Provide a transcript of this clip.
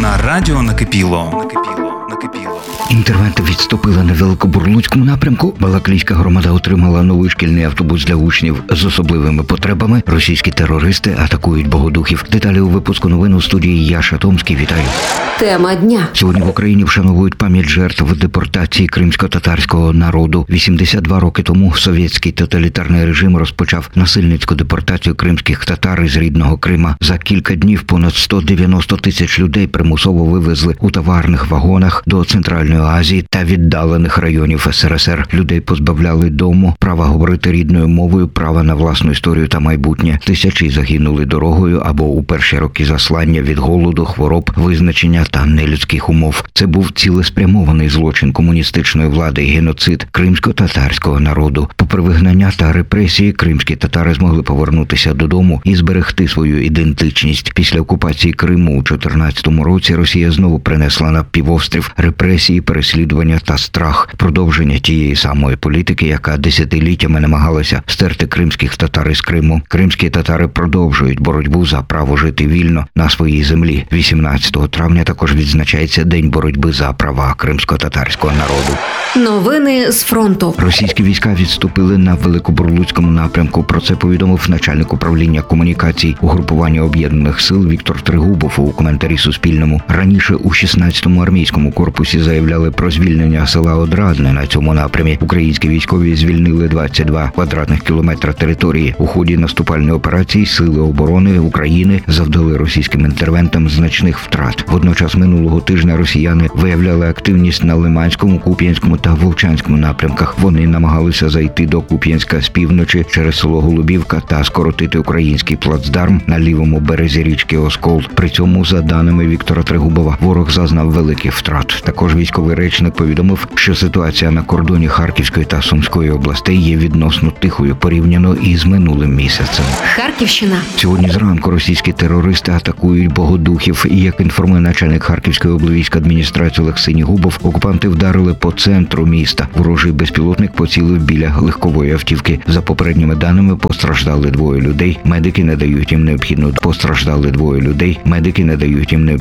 на радіо Накипіло. Інтервенти відступили на Великобурлуцькому напрямку. Балаклійська громада отримала новий шкільний автобус для учнів з особливими потребами. Російські терористи атакують богодухів. Деталі у випуску новин у студії Яша Томський. Вітаю. Тема дня. Сьогодні в Україні вшановують пам'ять жертв депортації кримсько-татарського народу. 82 роки тому совєтський тоталітарний режим розпочав насильницьку депортацію кримських татар із рідного Крима. За кілька днів понад 190 тисяч людей примусово вивезли у товарних вагонах до Центральної Азії та віддалених районів СРСР. Людей позбавляли дому, права говорити рідною мовою, права на власну історію та майбутнє. Тисячі загинули дорогою або у перші роки заслання від голоду, хвороб, визначення та нелюдських умов. Це був цілеспрямований злочин комуністичної влади і геноцид кримсько-татарського народу. Попри вигнання та репресії, кримські татари змогли повернутися додому і зберегти свою ідентичність. Після окупації Криму у 2014 році Росія знову принесла на півострів репресії, переслідування та страх. Продовження тієї самої політики, яка десятиліттями намагалася стерти кримських татар із Криму. Кримські татари продовжують боротьбу за право жити вільно на своїй землі. 18 травня також відзначається День боротьби за права кримсько-татарського народу. Новини з фронту. Російські війська відступили на Великобурлуцькому напрямку. Про це повідомив начальник управління комунікацій угрупування об'єднаних сил Віктор Тригубов у коментарі Суспільному. Раніше у 16-му армійському корпусі заявляли про звільнення села Одрадне. На цьому напрямі українські військові звільнили 22 квадратних кілометра території. У ході наступальної операції Сили оборони України завдали російським інтервентам значних втрат. Водночас минулого тижня росіяни виявляли активність на Лиманському, Куп'янському та Вовчанському напрямках. Вони намагалися зайти до Куп'янська з півночі через село Голубівка та скоротити український плацдарм на лівому березі річки Оскол. При цьому, за даними Віктора Тригубова, ворог зазнав великих втрат. Також військовий речник повідомив, що ситуація на кордоні Харківської та Сумської областей є відносно тихою порівняно із минулим місяцем. Харківщина. Сьогодні зранку російські терористи атакують богодухів. І, як інформує начальник Харківської облвійської адміністрації Олег Синігубов, окупанти вдарили по центру міста. Ворожий безпілотник поцілив біля легкової автівки. За попередніми даними, постраждали двоє людей. Медики не дають їм необхідну